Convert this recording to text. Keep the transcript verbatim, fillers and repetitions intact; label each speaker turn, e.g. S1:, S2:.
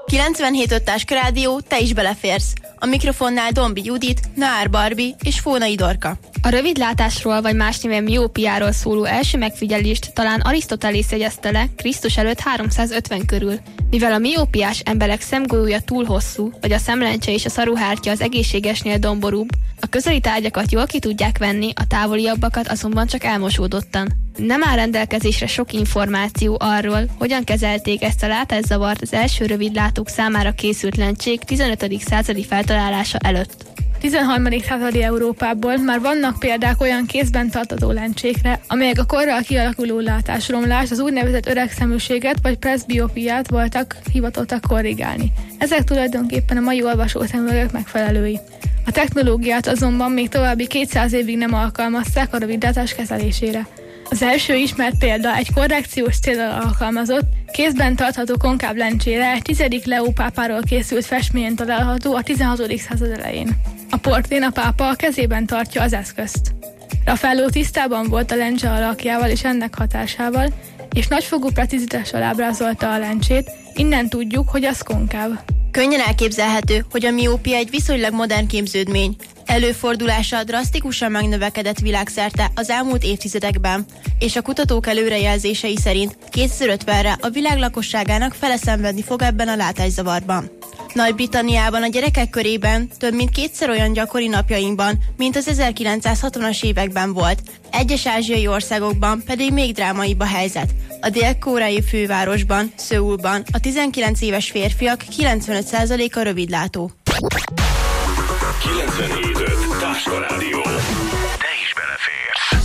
S1: kilencvenhét öt Táska Rádió, te is beleférsz. A mikrofonnál Dombi Judit, Naár Barbi és Fónai Dorka.
S2: A rövidlátásról vagy más néven miópiáról szóló első megfigyelést talán Arisztotelész jegyezte le Krisztus előtt háromszázötven körül. Mivel a miópiás emberek szemgolyója túl hosszú, vagy a szemlencse és a szaruhártya az egészségesnél domborúbb, a közeli tárgyakat jól ki tudják venni, a távoliabbakat azonban csak elmosódottan. Nem áll rendelkezésre sok információ arról, hogyan kezelték ezt a látászavart az első rövidlátók számára készült lencsék tizenötödik századi feltalálása előtt.
S3: tizenharmadik századi Európából már vannak példák olyan kézben tartható lencsékre, amelyek a korral kialakuló látásromlást, az úgynevezett öregszeműséget vagy preszbiopiát voltak hivatottak korrigálni. Ezek tulajdonképpen a mai olvasószemüvegek megfelelői. A technológiát azonban még további kétszáz évig nem alkalmazták a rövidlátás kezelésére. Az első ismert példa egy korrekciós céllal alkalmazott, kézben tartható konkáv lencsére egy tizedik Leó pápáról készült festményen található a tizenhatodik század elején. A portrén a pápa a kezében tartja az eszközt. Raffaello tisztában volt a lencse alakjával és ennek hatásával, és nagyfokú precizitással ábrázolta a lencsét, innen tudjuk, hogy az konkáv.
S1: Könnyen elképzelhető, hogy a miópia egy viszonylag modern képződmény. Előfordulása drasztikusan megnövekedett világszerte az elmúlt évtizedekben, és a kutatók előrejelzései szerint kétezer-ötvenre a világ lakosságának fele szenvedni fog ebben a látászavarban. Nagy-Britanniában a gyerekek körében több mint kétszer olyan gyakori napjainkban, mint az ezerkilencszázhatvanas években volt. Egyes ázsiai országokban pedig még drámaibb a helyzet. A dél-koreai fővárosban, Szöulban a tizenkilenc éves férfiak kilencvenöt százaléka rövidlátó.
S4: kilencvenhét öt Táska Rádió.